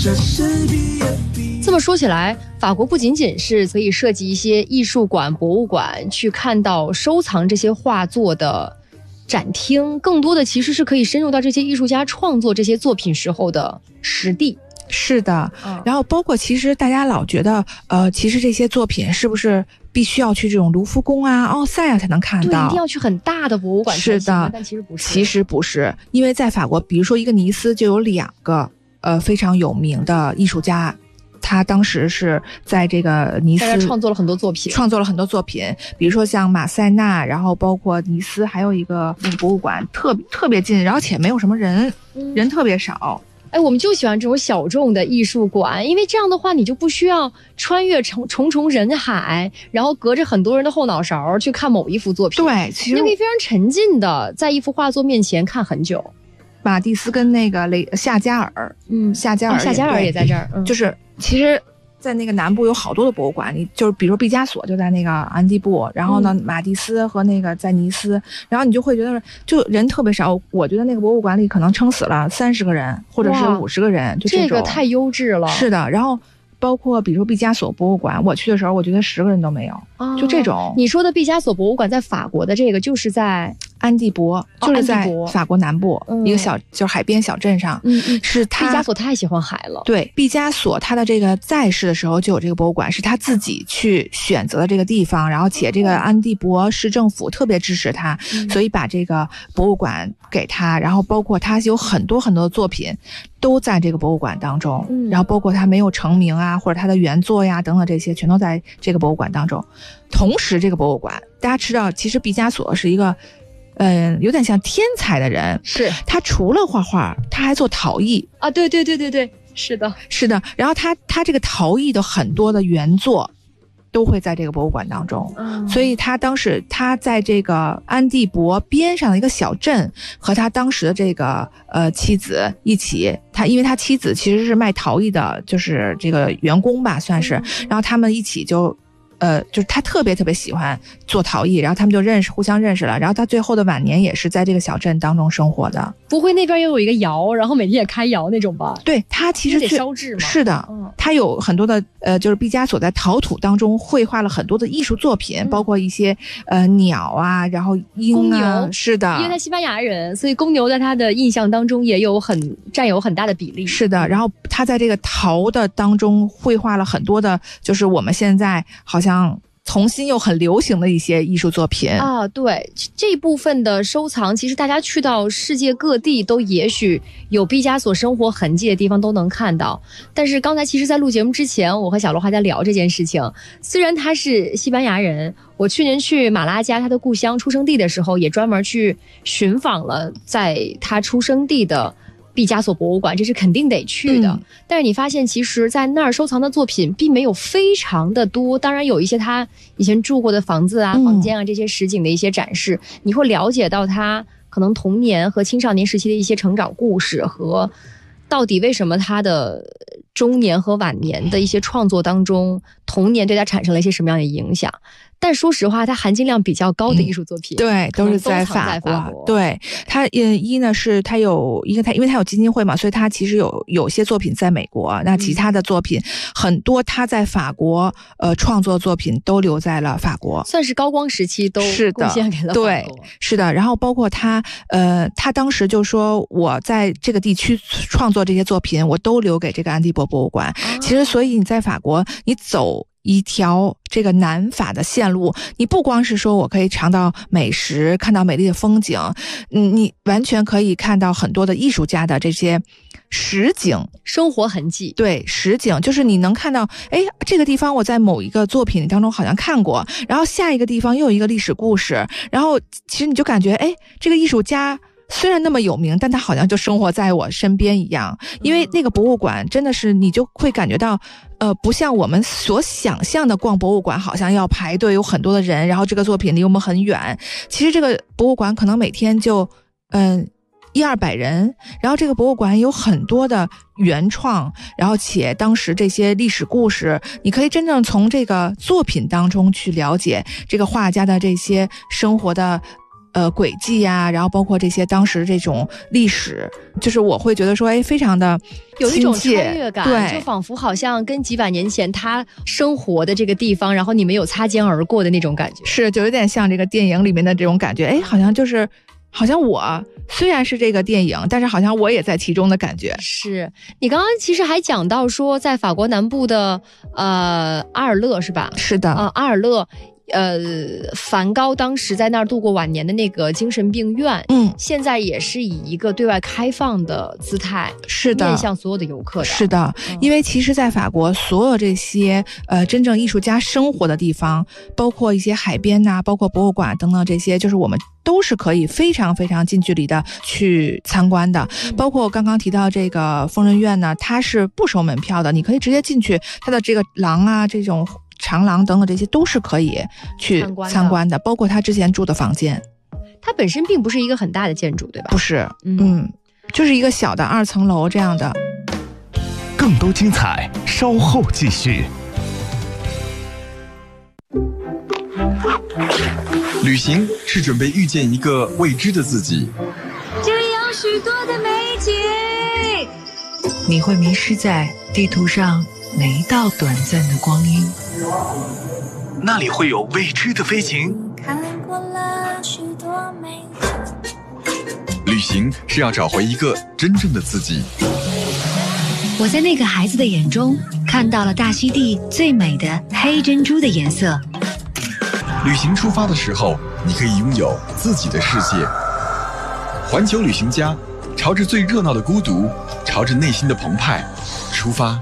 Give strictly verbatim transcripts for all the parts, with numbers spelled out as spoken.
这么说起来，法国不仅仅是可以设计一些艺术馆、博物馆去看到收藏这些画作的展厅，更多的其实是可以深入到这些艺术家创作这些作品时候的实地。 是的，然后包括其实大家老觉得呃，其实这些作品是不是必须要去这种卢浮宫啊、奥赛啊才能看到？ 对，一定要去很大的博物馆才行。 是的， 但其实不是。 其实不是，因为在法国，比如说一个尼斯就有两个呃非常有名的艺术家。他当时是在这个尼斯创作了很多作品， 创作了很多作品，比如说像马塞纳，然后包括尼斯，还有一个那个博物馆特特别近，然后且没有什么人，嗯、人特别少。 哎，我们就喜欢这种小众的艺术馆，因为这样的话，你就不需要穿越重重重人海，然后隔着很多人的后脑勺去看某一幅作品。 对，其实你可以非常沉浸的在一幅画作面前看很久。 马蒂斯跟那个雷夏加尔，嗯，夏加尔、哦， 夏加尔也在这儿， 嗯、就是其实。在那个南部有好多的博物馆，你就是比如说毕加索就在那个安蒂布，然后呢、嗯、马蒂斯和那个在尼斯，然后你就会觉得就人特别少。我觉得那个博物馆里可能撑死了三十个人或者是五十个人，就这种。 这个太优质了。 是的，然后包括比如说毕加索博物馆，我去的时候我觉得十个人都没有，哦、就这种。 你说的毕加索博物馆在法国的这个就是在安蒂博，就是在法国南部、哦、一个小就是海边小镇上。 嗯嗯， 是他毕加索太喜欢海了。 对，毕加索他的这个在世的时候就有这个博物馆，是他自己去选择的这个地方，然后且这个安蒂博市政府特别支持他、嗯，所以把这个博物馆给他，然后包括他有很多很多的作品都在这个博物馆当中、嗯、然后包括他没有成名啊或者他的原作呀等等这些全都在这个博物馆当中。同时这个博物馆大家知道其实毕加索是一个嗯，有点像天才的人， 是他除了画画，他还做陶艺啊！对对对对对，是的， 是的。然后他他这个陶艺的很多的原作都会在这个博物馆当中，嗯、所以他当时他在这个安蒂博边上的一个小镇，和他当时的这个呃妻子一起，他因为他妻子其实是卖陶艺的，就是这个员工吧，算是，嗯、然后他们一起就。呃，就是他特别特别喜欢做陶艺，然后他们就认识，互相认识了。然后他最后的晚年也是在这个小镇当中生活的。 不会那边又有一个窑，然后每天也开窑那种吧？ 对，他其实得烧制嘛。 是的，嗯，他有很多的呃，就是毕加索在陶土当中绘画了很多的艺术作品，嗯、包括一些呃鸟啊，然后鹰啊，是的， 因为他西班牙人，所以公牛在他的印象当中也有很占有很大的比例。 是的，然后他在这个陶的当中绘画了很多的，就是我们现在好像。重新又很流行的一些艺术作品啊，对这部分的收藏，其实大家去到世界各地都也许有毕加索生活痕迹的地方都能看到。但是刚才其实在录节目之前，我和小罗还在聊这件事情。虽然他是西班牙人，我去年去马拉加他的故乡出生地的时候，也专门去寻访了在他出生地的毕加索博物馆，这是肯定得去的、嗯、但是你发现其实在那儿收藏的作品并没有非常的多，当然有一些他以前住过的房子啊、嗯、房间啊这些实景的一些展示，你会了解到他可能童年和青少年时期的一些成长故事，和到底为什么他的中年和晚年的一些创作当中童年对他产生了一些什么样的影响。但说实话，它含金量比较高的艺术作品、嗯、 对都是在法国, 法国对它一呢是它有一个它因为它有基金会嘛，所以它其实有有些作品在美国，那其他的作品、嗯、很多它在法国呃创作作品都留在了法国， 算是高光时期都贡献给了法国。 对，是的。然后包括他呃他当时就说我在这个地区创作这些作品我都留给这个安蒂博博物馆、啊、其实所以你在法国你走一条这个南法的线路，你不光是说我可以尝到美食，看到美丽的风景，嗯，你完全可以看到很多的艺术家的这些实景生活痕迹。 对，实景就是你能看到，哎，这个地方我在某一个作品当中好像看过，然后下一个地方又有一个历史故事，然后其实你就感觉，哎，这个艺术家虽然那么有名，但他好像就生活在我身边一样。因为那个博物馆真的是你就会感觉到呃，不像我们所想象的逛博物馆好像要排队有很多的人，然后这个作品离我们很远。其实这个博物馆可能每天就嗯、呃、一二百人，然后这个博物馆有很多的原创，然后且当时这些历史故事你可以真正从这个作品当中去了解这个画家的这些生活的呃轨迹呀、啊，然后包括这些当时这种历史，就是我会觉得说，哎，非常的有一种穿越感， 对， 就仿佛好像跟几百年前他生活的这个地方，然后你们有擦肩而过的那种感觉， 是就有点像这个电影里面的这种感觉，哎，好像就是好像我虽然是这个电影，但是好像我也在其中的感觉。 是你刚刚其实还讲到说，在法国南部的呃阿尔勒是吧？ 是的， 呃阿尔勒。呃，梵高当时在那儿度过晚年的那个精神病院， 嗯， 现在也是以一个对外开放的姿态， 是的， 面向所有的游客的。 是的，嗯、因为其实，在法国，所有这些呃真正艺术家生活的地方，包括一些海边呐、啊，包括博物馆等等这些，就是我们都是可以非常非常近距离的去参观的。嗯、包括刚刚提到这个疯人院呢，它是不收门票的，你可以直接进去，它的这个廊啊，这种。长廊等等这些都是可以去参观的，参观的包括他之前住的房间。 它本身并不是一个很大的建筑，对吧？ 不是，嗯，嗯就是一个小的二层楼这样的。 更多精彩稍后继续。 旅行是准备遇见一个未知的自己， 这里有许多的美景， 你会迷失在地图上每一道短暂的光阴， 那里会有未知的飞行。 看过了许多美景， 旅行是要找回一个真正的自己。 我在那个孩子的眼中看到了大溪地最美的黑珍珠的颜色。 旅行出发的时候，你可以拥有自己的世界。环球旅行家，朝着最热闹的孤独，朝着内心的澎湃出发。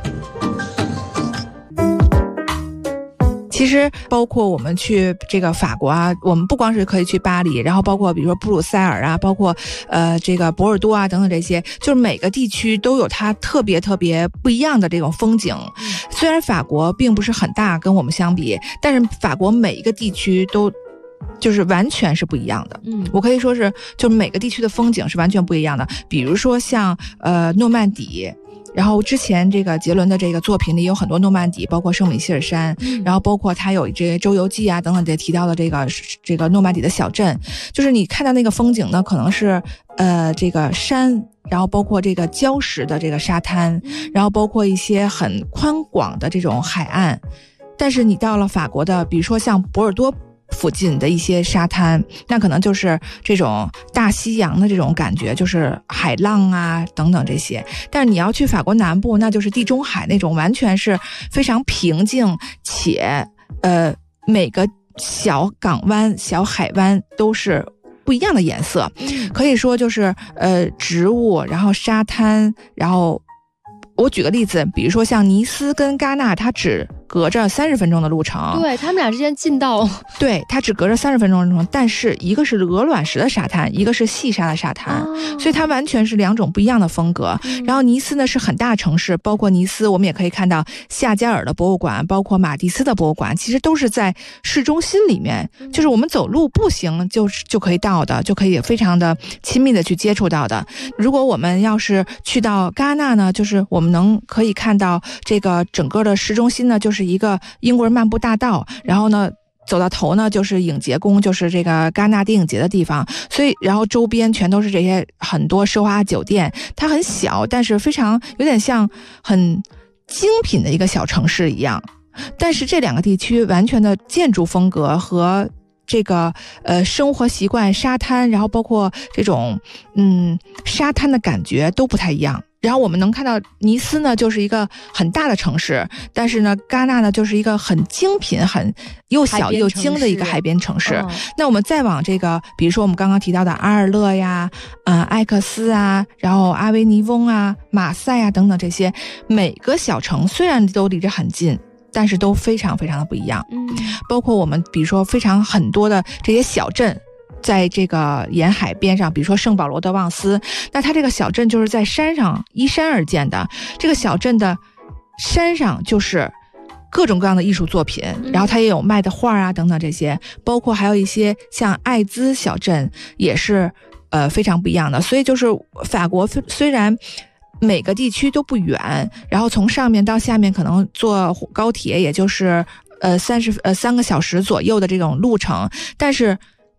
其实包括我们去这个法国啊，我们不光是可以去巴黎，然后包括比如说布鲁塞尔啊，包括呃这个博尔多啊等等这些，就是每个地区都有它特别特别不一样的这种风景。虽然法国并不是很大，跟我们相比，但是法国每一个地区都就是完全是不一样的。嗯，我可以说是就是每个地区的风景是完全不一样的。比如说像呃诺曼底。然后之前这个杰伦的这个作品里有很多诺曼底，包括圣米歇尔山，嗯、然后包括他有这些周游记啊等等这提到的这个这个诺曼底的小镇，就是你看到那个风景呢，可能是呃这个山，然后包括这个礁石的这个沙滩，然后包括一些很宽广的这种海岸，但是你到了法国的，比如说像波尔多附近的一些沙滩，那可能就是这种大西洋的这种感觉，就是海浪啊等等这些。但是你要去法国南部，那就是地中海那种完全是非常平静，且呃每个小港湾小海湾都是不一样的颜色，可以说就是呃植物，然后沙滩，然后我举个例子，比如说像尼斯跟戛纳，它只隔着三十分钟的路程， 对他们俩之间近到， 对，它只隔着三十分钟的路程，但是一个是鹅卵石的沙滩，一个是细沙的沙滩，哦、所以它完全是两种不一样的风格。嗯、然后尼斯呢是很大城市，包括尼斯，我们也可以看到夏加尔的博物馆，包括马蒂斯的博物馆，其实都是在市中心里面，嗯、就是我们走路步行就就可以到的，就可以非常的亲密的去接触到的。如果我们要是去到戛纳呢，就是我们能可以看到这个整个的市中心呢，就是一个英国人漫步大道，然后呢走到头呢就是影节宫，就是这个戛纳电影节的地方，所以然后周边全都是这些很多奢华酒店，它很小，但是非常有点像很精品的一个小城市一样。但是这两个地区完全的建筑风格和这个呃生活习惯、沙滩，然后包括这种嗯沙滩的感觉都不太一样。然后我们能看到尼斯呢就是一个很大的城市，但是呢戛纳呢就是一个很精品很又小又精的一个海边城市。哦、那我们再往这个比如说我们刚刚提到的阿尔勒呀、呃、艾克斯啊，然后阿维尼翁啊、马赛啊等等这些，每个小城虽然都离着很近，但是都非常非常的不一样。嗯，包括我们比如说非常很多的这些小镇在这个沿海边上，比如说圣保罗德旺斯，那它这个小镇就是在山上依山而建的，这个小镇的山上就是各种各样的艺术作品，然后它也有卖的画啊等等这些，包括还有一些像艾兹小镇也是呃非常不一样的。所以就是法国虽然每个地区都不远，然后从上面到下面可能坐高铁也就是呃三十呃三个小时左右的这种路程，但是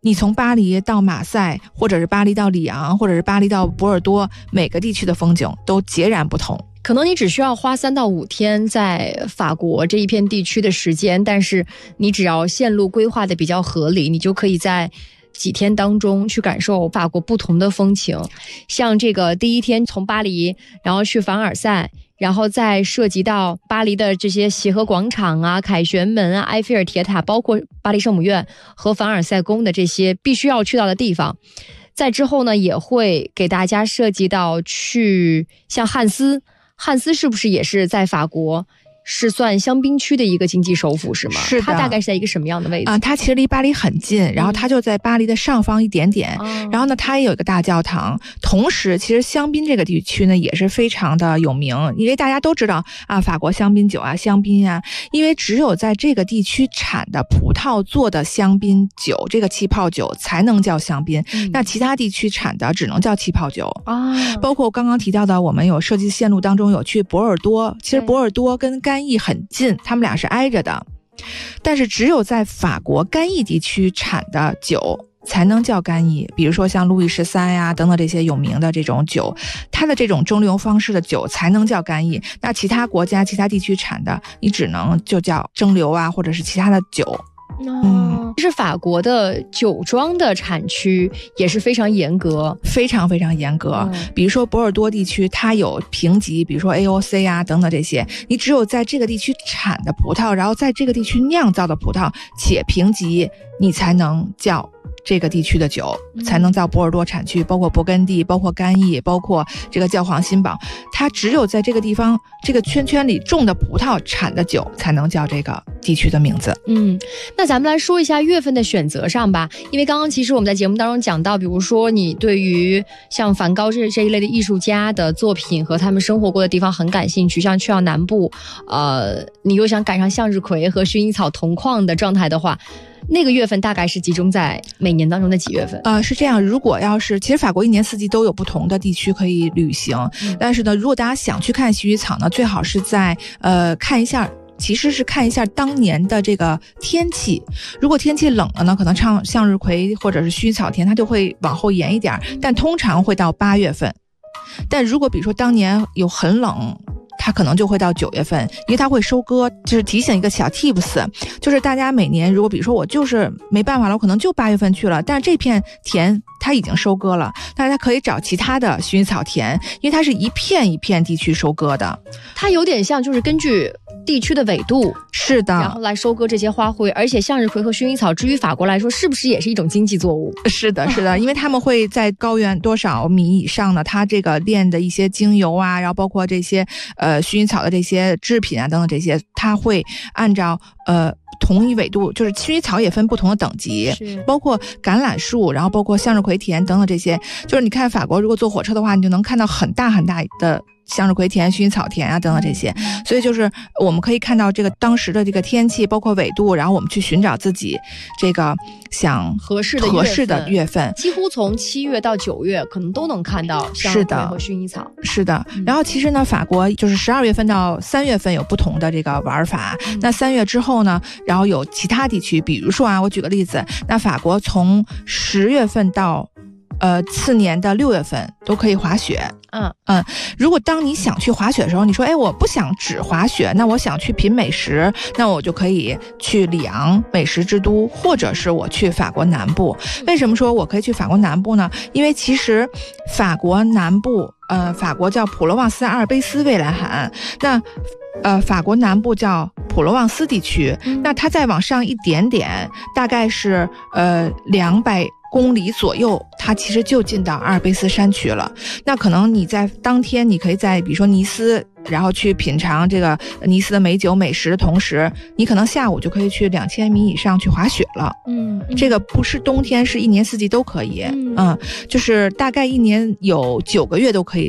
你从巴黎到马赛，或者是巴黎到里昂，或者是巴黎到波尔多，每个地区的风景都截然不同。 可能你只需要花三到五天在法国这一片地区的时间，但是你只要线路规划的比较合理，你就可以在几天当中去感受法国不同的风情。像这个第一天从巴黎然后去凡尔赛，然后再涉及到巴黎的这些协和广场啊、凯旋门啊、埃菲尔铁塔，包括巴黎圣母院和凡尔赛宫的这些必须要去到的地方。再之后呢，也会给大家涉及到去像汉斯，汉斯是不是也是在法国是算香槟区的一个经济首府是吗？ 是的。 它大概是在一个什么样的位置？ 啊、呃，它其实离巴黎很近，然后它就在巴黎的上方一点点。嗯、然后呢，它也有一个大教堂。同时，其实香槟这个地区呢也是非常的有名，因为大家都知道啊，法国香槟酒啊、香槟啊，因为只有在这个地区产的葡萄做的香槟酒，这个气泡酒才能叫香槟。嗯、那其他地区产的只能叫气泡酒啊。包括刚刚提到的，我们有设计线路当中有去波尔多，其实波尔多跟干邑很近，他们俩是挨着的，但是只有在法国干邑地区产的酒才能叫干邑，比如说像路易十三呀等等这些有名的这种酒，它的这种蒸馏方式的酒才能叫干邑。那其他国家其他地区产的，你只能就叫蒸馏啊，或者是其他的酒。 嗯，是法国的酒庄的产区也是非常严格， 非常非常严格。嗯、比如说波尔多地区，它有评级，比如说 A O C 啊等等这些，你只有在这个地区产的葡萄，然后在这个地区酿造的葡萄且评级，你才能叫这个地区的酒，才能在波尔多产区，包括勃艮第，包括干邑，包括这个教皇新堡，它只有在这个地方这个圈圈里种的葡萄产的酒才能叫这个地区的名字。 嗯，那咱们来说一下月份的选择上吧，因为刚刚其实我们在节目当中讲到，比如说你对于像梵高这这一类的艺术家的作品和他们生活过的地方很感兴趣，像去到南部，呃，你又想赶上向日葵和薰衣草同框的状态的话，那个月份大概是集中在每年当中的几月份？ 呃，是这样，如果要是其实法国一年四季都有不同的地区可以旅行，嗯、但是呢，如果大家想去看薰衣草呢，最好是在呃看一下。其实是看一下当年的这个天气，如果天气冷了呢，可能唱向日葵或者是薰衣草田它就会往后延一点，但通常会到八月份。但如果比如说当年有很冷，它可能就会到九月份，因为它会收割。就是提醒一个小 tips， 就是大家每年如果比如说我就是没办法了，我可能就八月份去了，但是这片田它已经收割了，大家可以找其他的薰衣草田，因为它是一片一片地区收割的， 它有点像就是根据地区的纬度， 是的， 然后来收割这些花卉。而且向日葵和薰衣草至于法国来说是不是也是一种经济作物？ 是的是的因为他们会在高原多少米以上呢，它这个炼的一些精油啊，然后包括这些呃薰衣草的这些制品啊等等这些，它会按照呃同一纬度，就是薰衣草也分不同的等级，包括橄榄树，然后包括向日葵田等等这些，就是你看法国如果坐火车的话，你就能看到很大很大的向日葵田、薰衣草田啊等等这些，所以就是我们可以看到这个当时的这个天气，包括纬度，然后我们去寻找自己这个想合适的合适的月份， 几乎从七月到九月可能都能看到向日葵和薰衣草。 是的，然后其实呢，法国就是十二月份到三月份有不同的这个玩法。嗯、那三月之后呢，然后有其他地区，比如说啊，我举个例子，那法国从十月份到呃，次年的六月份都可以滑雪。嗯嗯，如果当你想去滑雪的时候，你说，哎，我不想只滑雪，那我想去品美食，那我就可以去里昂美食之都，或者是我去法国南部。为什么说我可以去法国南部呢？因为其实法国南部，呃，法国叫普罗旺斯阿尔卑斯蔚蓝海岸，那呃，法国南部叫普罗旺斯地区，那它再往上一点点，大概是呃两百公里左右，它其实就进到阿尔卑斯山区了。那可能你在当天，你可以在比如说尼斯，然后去品尝这个尼斯的美酒美食的同时，你可能下午就可以去两千米以上去滑雪了。嗯，这个不是冬天，是一年四季都可以。嗯，嗯就是大概一年有九个月都可以